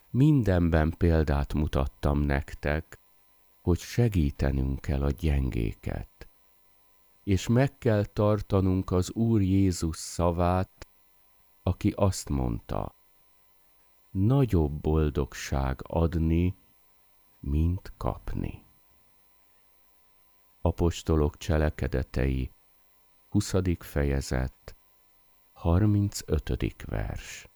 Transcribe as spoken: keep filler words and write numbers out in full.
Mindenben példát mutattam nektek, hogy segítenünk kell a gyengéket, és meg kell tartanunk az Úr Jézus szavát, aki azt mondta, nagyobb boldogság adni, mint kapni. Apostolok cselekedetei, huszadik fejezet, harmincötödik vers.